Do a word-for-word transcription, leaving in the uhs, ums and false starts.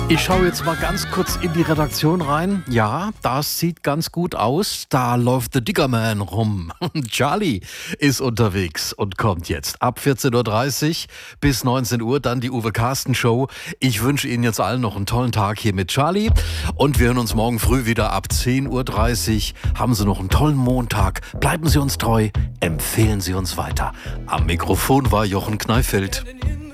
Ich schaue jetzt mal ganz kurz in die Redaktion rein. Ja, das sieht ganz gut aus. Da läuft The Diggerman rum. Charlie ist unterwegs und kommt jetzt ab vierzehn Uhr dreißig bis neunzehn Uhr dann die Uwe Carsten Show. Ich wünsche Ihnen jetzt allen noch einen tollen Tag hier mit Charlie und wir hören uns morgen früh wieder ab zehn Uhr dreißig. Haben Sie noch einen tollen Montag. Bleiben Sie uns treu. Empfehlen Sie uns weiter. Am Mikrofon war Jochen Kneifeld.